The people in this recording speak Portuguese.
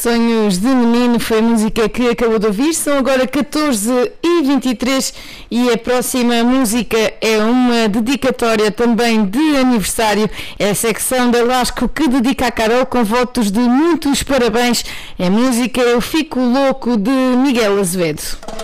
Sonhos de Menino foi a música que acabou de ouvir. São agora 14h23 e a próxima música é uma dedicatória também de aniversário. É a secção da Lasco que dedica a Carol com votos de muitos parabéns. É a música Eu Fico Louco de Miguel Azevedo.